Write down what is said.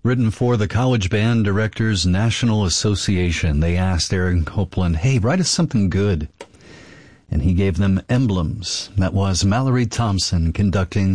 Written for the College Band Directors National Association. They asked Aaron Copland, hey, write us something good. And he gave them Emblems. That was Mallory Thompson conducting